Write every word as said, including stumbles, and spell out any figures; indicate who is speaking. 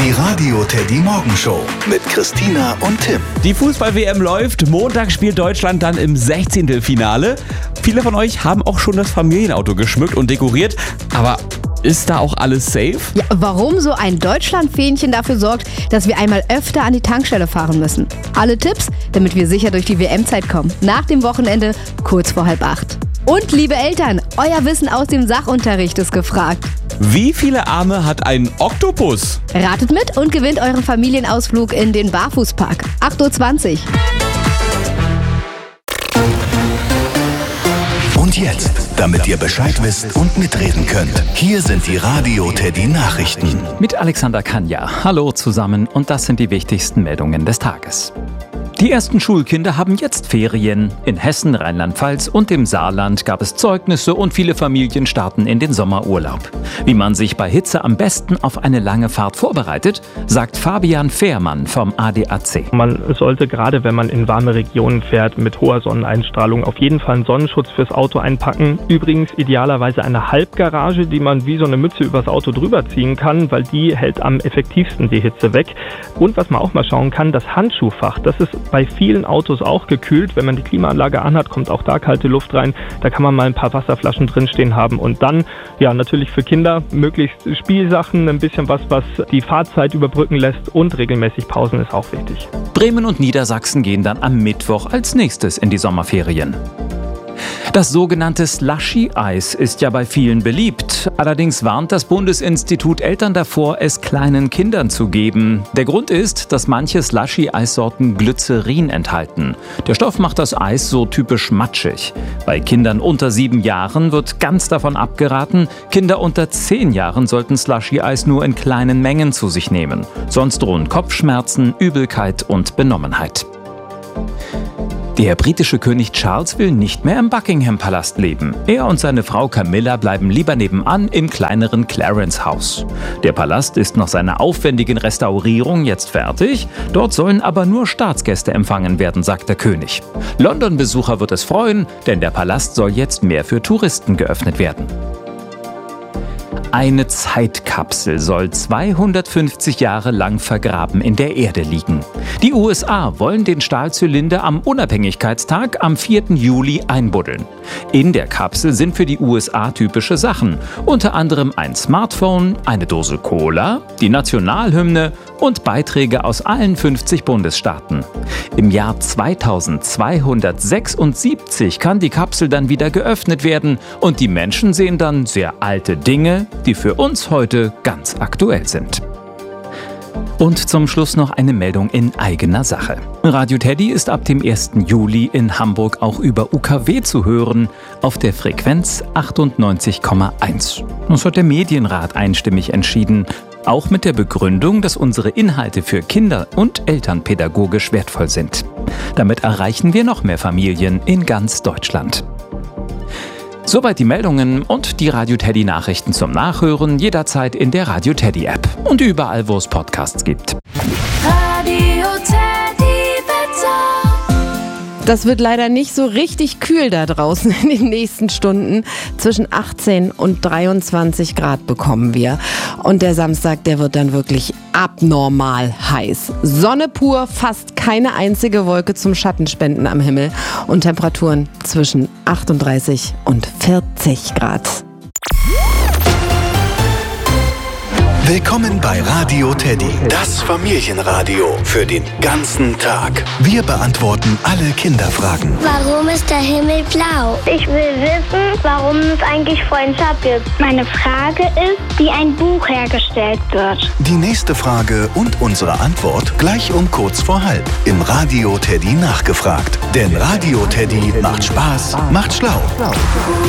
Speaker 1: Die Radio Teddy Morgenshow mit Christina und Tim.
Speaker 2: Die Fußball-W M läuft. Montag spielt Deutschland dann im Sechzehntelfinale. Viele von euch haben auch schon das Familienauto geschmückt und dekoriert. Aber ist da auch alles safe?
Speaker 3: Ja, warum so ein Deutschland-Fähnchen dafür sorgt, dass wir einmal öfter an die Tankstelle fahren müssen. Alle Tipps, damit wir sicher durch die W M-Zeit kommen. Nach dem Wochenende, kurz vor halb acht. Und liebe Eltern, euer Wissen aus dem Sachunterricht ist gefragt.
Speaker 2: Wie viele Arme hat ein Oktopus?
Speaker 3: Ratet mit und gewinnt euren Familienausflug in den Barfußpark. acht Uhr zwanzig.
Speaker 1: Und jetzt, damit ihr Bescheid wisst und mitreden könnt, hier sind die Radio Teddy Nachrichten.
Speaker 4: Mit Alexander Kanja. Hallo zusammen und das sind die wichtigsten Meldungen des Tages. Die ersten Schulkinder haben jetzt Ferien. In Hessen, Rheinland-Pfalz und dem Saarland gab es Zeugnisse und viele Familien starten in den Sommerurlaub. Wie man sich bei Hitze am besten auf eine lange Fahrt vorbereitet, sagt Fabian Fehrmann vom A D A C.
Speaker 5: Man sollte gerade, wenn man in warme Regionen fährt mit hoher Sonneneinstrahlung, auf jeden Fall einen Sonnenschutz fürs Auto einpacken. Übrigens idealerweise eine Halbgarage, die man wie so eine Mütze übers Auto drüber ziehen kann, weil die hält am effektivsten die Hitze weg. Und was man auch mal schauen kann, das Handschuhfach, das ist bei vielen Autos auch gekühlt. Wenn man die Klimaanlage anhat, kommt auch da kalte Luft rein. Da kann man mal ein paar Wasserflaschen drinstehen haben. Und dann, ja, natürlich für Kinder möglichst Spielsachen, ein bisschen was, was die Fahrzeit überbrücken lässt und regelmäßig Pausen ist auch wichtig.
Speaker 4: Bremen und Niedersachsen gehen dann am Mittwoch als nächstes in die Sommerferien. Das sogenannte Slushy-Eis ist ja bei vielen beliebt. Allerdings warnt das Bundesinstitut Eltern davor, es kleinen Kindern zu geben. Der Grund ist, dass manche Slushy-Eissorten Glycerin enthalten. Der Stoff macht das Eis so typisch matschig. Bei Kindern unter sieben Jahren wird ganz davon abgeraten. Kinder unter zehn Jahren sollten Slushy-Eis nur in kleinen Mengen zu sich nehmen. Sonst drohen Kopfschmerzen, Übelkeit und Benommenheit. Der britische König Charles will nicht mehr im Buckingham-Palast leben. Er und seine Frau Camilla bleiben lieber nebenan im kleineren Clarence House. Der Palast ist nach seiner aufwendigen Restaurierung jetzt fertig. Dort sollen aber nur Staatsgäste empfangen werden, sagt der König. London-Besucher wird es freuen, denn der Palast soll jetzt mehr für Touristen geöffnet werden. Eine Zeitkapsel soll zweihundertfünfzig Jahre lang vergraben in der Erde liegen. Die U S A wollen den Stahlzylinder am Unabhängigkeitstag am vierten Juli einbuddeln. In der Kapsel sind für die U S A typische Sachen, unter anderem ein Smartphone, eine Dose Cola, die Nationalhymne und Beiträge aus allen fünfzig Bundesstaaten. Im Jahr zweitausendzweihundertsechsundsiebzig kann die Kapsel dann wieder geöffnet werden und die Menschen sehen dann sehr alte Dinge, die für uns heute ganz aktuell sind. Und zum Schluss noch eine Meldung in eigener Sache. Radio Teddy ist ab dem ersten Juli in Hamburg auch über U K W zu hören, auf der Frequenz achtundneunzig Komma eins. Das hat der Medienrat einstimmig entschieden, auch mit der Begründung, dass unsere Inhalte für Kinder und Eltern pädagogisch wertvoll sind. Damit erreichen wir noch mehr Familien in ganz Deutschland. Soweit die Meldungen und die Radio Teddy Nachrichten zum Nachhören jederzeit in der Radio Teddy App und überall, wo es Podcasts gibt.
Speaker 6: Radio Teddy Wetter.
Speaker 7: Das wird leider nicht so richtig kühl da draußen in den nächsten Stunden. Zwischen achtzehn und dreiundzwanzig Grad bekommen wir. Und der Samstag, der wird dann wirklich abnormal heiß. Sonne pur, fast keine einzige Wolke zum Schattenspenden am Himmel. Und Temperaturen zwischen achtunddreißig und vierzig Grad.
Speaker 1: Willkommen bei Radio Teddy, das Familienradio für den ganzen Tag. Wir beantworten alle Kinderfragen.
Speaker 8: Warum ist der Himmel blau?
Speaker 9: Ich will wissen, warum es eigentlich Freundschaft gibt.
Speaker 8: Meine Frage ist, wie ein Buch hergestellt wird.
Speaker 1: Die nächste Frage und unsere Antwort gleich um kurz vor halb im Radio Teddy nachgefragt. Denn Radio Teddy macht Spaß, macht schlau.